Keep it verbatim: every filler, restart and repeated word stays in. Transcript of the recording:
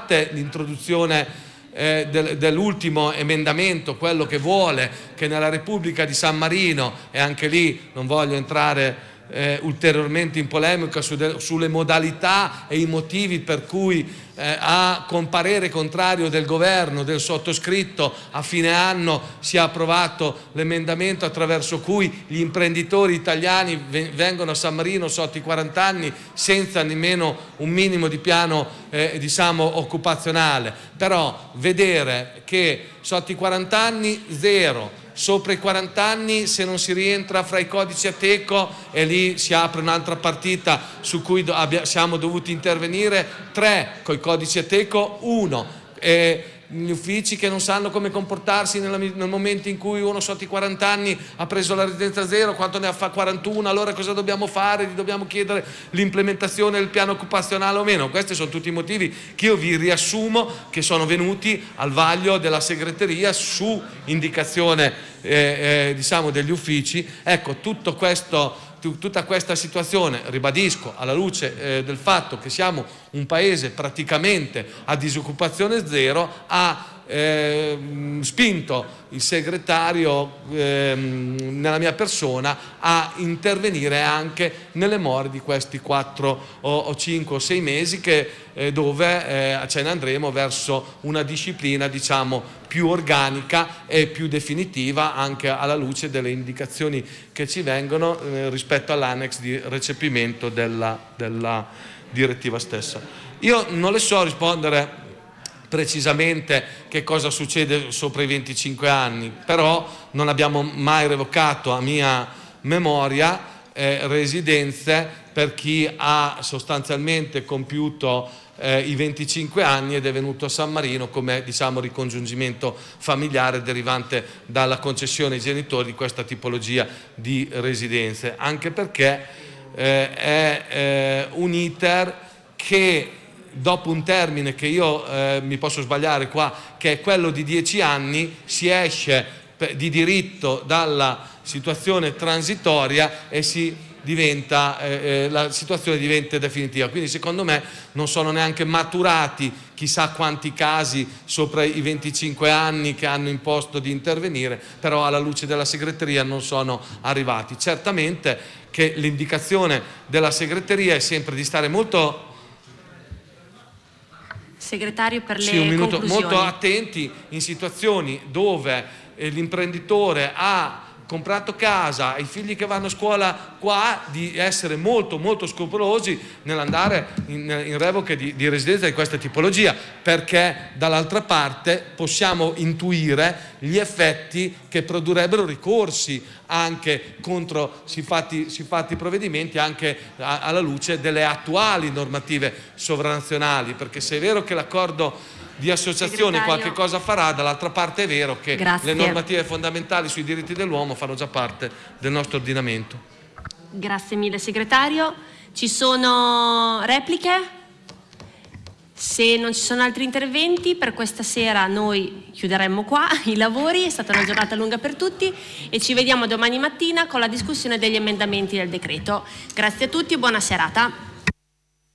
parte l'introduzione Eh, del, dell'ultimo emendamento, quello che vuole che nella Repubblica di San Marino, e anche lì non voglio entrare eh, ulteriormente in polemica su de, sulle modalità e i motivi per cui eh, a, con parere contrario del governo, del sottoscritto, a fine anno sia approvato l'emendamento attraverso cui gli imprenditori italiani vengono a San Marino sotto i quaranta anni senza nemmeno un minimo di piano eh, diciamo occupazionale. Però vedere che sotto i quaranta anni zero, sopra i quaranta anni se non si rientra fra i codici Ateco, e lì si apre un'altra partita su cui siamo dovuti intervenire, tre con i codici Ateco, uno e gli uffici che non sanno come comportarsi nella, nel momento in cui uno sotto i quaranta anni ha preso la residenza zero, quanto ne ha fa quarantuno, allora cosa dobbiamo fare? Gli dobbiamo chiedere l'implementazione del piano occupazionale o meno? Questi sono tutti i motivi che io vi riassumo, che sono venuti al vaglio della segreteria su indicazione eh, eh, diciamo degli uffici. Ecco, tutto questo tutta questa situazione, ribadisco, alla luce eh, del fatto che siamo un paese praticamente a disoccupazione zero, ha eh, spinto il segretario eh, nella mia persona a intervenire anche nelle more di questi quattro o, o cinque o sei mesi che, eh, dove eh, ce ne andremo verso una disciplina diciamo più organica e più definitiva, anche alla luce delle indicazioni che ci vengono eh, rispetto all'annex di recepimento della, della direttiva stessa. Io non le so rispondere precisamente che cosa succede sopra i venticinque anni, però non abbiamo mai revocato a mia memoria eh, residenze per chi ha sostanzialmente compiuto eh, i venticinque anni ed è venuto a San Marino come diciamo ricongiungimento familiare derivante dalla concessione ai genitori di questa tipologia di residenze, anche perché eh, è eh, un iter che dopo un termine che io eh, mi posso sbagliare qua, che è quello di dieci anni, si esce di diritto dalla situazione transitoria e si diventa, eh, la situazione diventa definitiva. Quindi secondo me non sono neanche maturati chissà quanti casi sopra i venticinque anni che hanno imposto di intervenire, però alla luce della segreteria non sono arrivati. Certamente che l'indicazione della segreteria è sempre di stare molto Segretario per le sì, un minuto, conclusioni. molto attenti in situazioni dove eh, l'imprenditore ha comprato casa, i figli che vanno a scuola qua, di essere molto molto scrupolosi nell'andare in, in revoche di, di residenza di questa tipologia, perché dall'altra parte possiamo intuire gli effetti che produrrebbero ricorsi anche contro siffatti, siffatti provvedimenti, anche a, alla luce delle attuali normative sovranazionali, perché se è vero che l'accordo di associazione qualche cosa farà, dall'altra parte è vero che Grazie. le normative fondamentali sui diritti dell'uomo fanno già parte del nostro ordinamento. Grazie mille segretario. Ci sono repliche? Se non ci sono altri interventi, per questa sera noi chiuderemmo qua i lavori, è stata una giornata lunga per tutti e ci vediamo domani mattina con la discussione degli emendamenti del decreto. Grazie a tutti e buona serata.